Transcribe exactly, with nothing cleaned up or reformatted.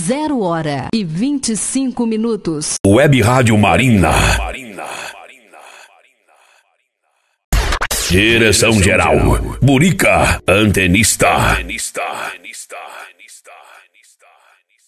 Zero hora e vinte e cinco minutos. Web Rádio Marina. Direção geral, Burica, antenista. antenista. antenista.